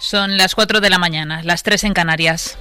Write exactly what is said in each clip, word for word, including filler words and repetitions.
Son las cuatro de la mañana, las tres en Canarias.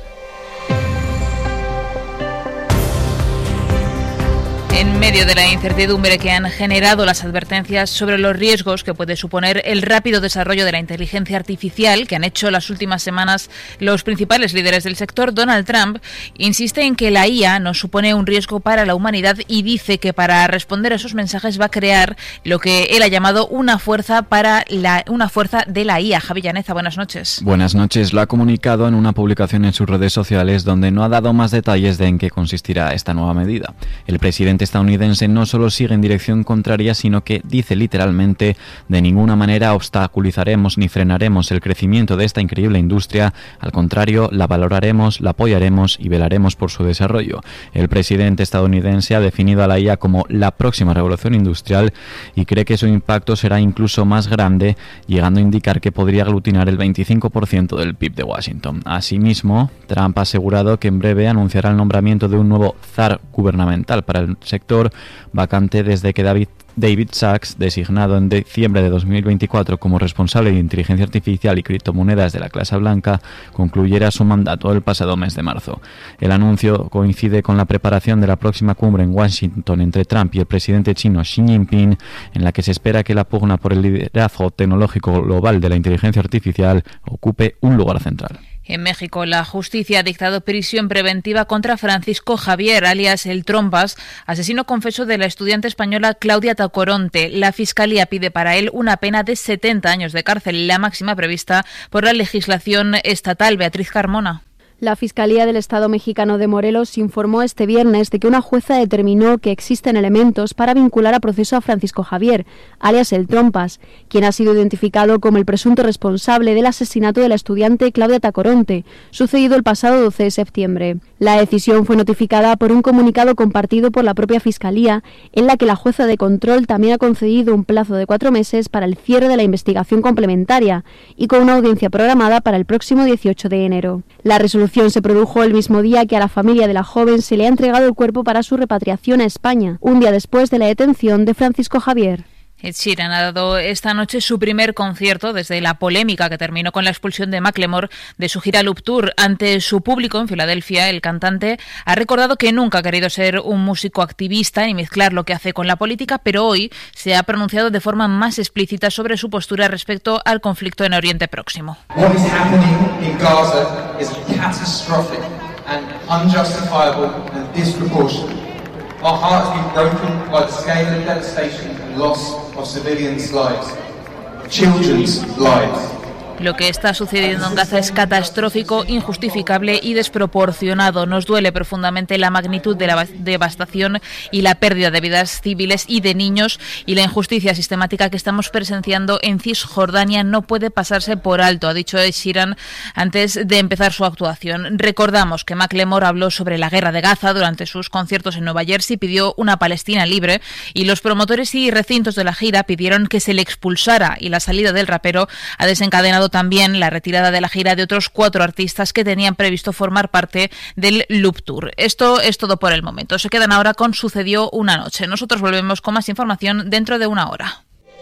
En medio de la incertidumbre que han generado las advertencias sobre los riesgos que puede suponer el rápido desarrollo de la inteligencia artificial que han hecho las últimas semanas los principales líderes del sector, Donald Trump insiste en que la I A no supone un riesgo para la humanidad y dice que para responder a esos mensajes va a crear lo que él ha llamado una fuerza para la una fuerza de la I A. Javi Llaneza, buenas noches. Buenas noches. Lo ha comunicado en una publicación en sus redes sociales donde no ha dado más detalles de en qué consistirá esta nueva medida. El presidente estadounidense no solo sigue en dirección contraria, sino que dice literalmente: de ninguna manera obstaculizaremos ni frenaremos el crecimiento de esta increíble industria, al contrario, la valoraremos, la apoyaremos y velaremos por su desarrollo. El presidente estadounidense ha definido a la I A como la próxima revolución industrial y cree que su impacto será incluso más grande, llegando a indicar que podría aglutinar el veinticinco por ciento del P I B de Washington. Asimismo, Trump ha asegurado que en breve anunciará el nombramiento de un nuevo zar gubernamental para el sector, vacante desde que David, David Sachs, designado en diciembre de dos mil veinticuatro como responsable de inteligencia artificial y criptomonedas de la Casa Blanca, concluyera su mandato el pasado mes de marzo. El anuncio coincide con la preparación de la próxima cumbre en Washington entre Trump y el presidente chino Xi Jinping, en la que se espera que la pugna por el liderazgo tecnológico global de la inteligencia artificial ocupe un lugar central. En México, la justicia ha dictado prisión preventiva contra Francisco Javier, alias El Trompas, asesino confeso de la estudiante española Claudia Tacoronte. La Fiscalía pide para él una pena de setenta años de cárcel, la máxima prevista por la legislación estatal. Beatriz Carmona. La Fiscalía del Estado mexicano de Morelos informó este viernes de que una jueza determinó que existen elementos para vincular a proceso a Francisco Javier, alias El Trompas, quien ha sido identificado como el presunto responsable del asesinato de la estudiante Claudia Tacoronte, sucedido el pasado doce de septiembre. La decisión fue notificada por un comunicado compartido por la propia Fiscalía, en la que la jueza de control también ha concedido un plazo de cuatro meses para el cierre de la investigación complementaria y con una audiencia programada para el próximo dieciocho de enero. La resolución se produjo el mismo día que a la familia de la joven se le ha entregado el cuerpo para su repatriación a España, un día después de la detención de Francisco Javier. Ed Sheeran ha dado esta noche su primer concierto desde la polémica que terminó con la expulsión de Macklemore de su gira Loop Tour. Ante su público en Filadelfia, el cantante ha recordado que nunca ha querido ser un músico activista ni mezclar lo que hace con la política, pero hoy se ha pronunciado de forma más explícita sobre su postura respecto al conflicto en Oriente Próximo. What is happening in Gaza is catastrophic and unjustifiable and disproportionate. Our heart has been broken by the scale of devastation and loss of civilians' lives, children's lives. Lo que está sucediendo en Gaza es catastrófico, injustificable y desproporcionado. Nos duele profundamente la magnitud de la devastación y la pérdida de vidas civiles y de niños, y la injusticia sistemática que estamos presenciando en Cisjordania no puede pasarse por alto, ha dicho Ed Sheeran antes de empezar su actuación. Recordamos que Macklemore habló sobre la guerra de Gaza durante sus conciertos en Nueva Jersey, pidió una Palestina libre, y los promotores y recintos de la gira pidieron que se le expulsara, y la salida del rapero ha desencadenado también la retirada de la gira de otros cuatro artistas que tenían previsto formar parte del Loop Tour. Esto es todo por el momento. Se quedan ahora con Sucedió una noche. Nosotros volvemos con más información dentro de una hora.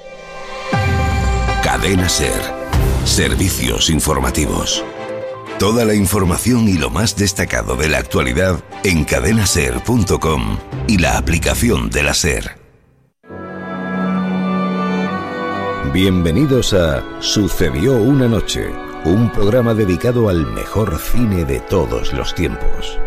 Cadena SER. Servicios informativos. Toda la información y lo más destacado de la actualidad en cadena ser punto com y la aplicación de la SER. Bienvenidos a Sucedió una noche, un programa dedicado al mejor cine de todos los tiempos.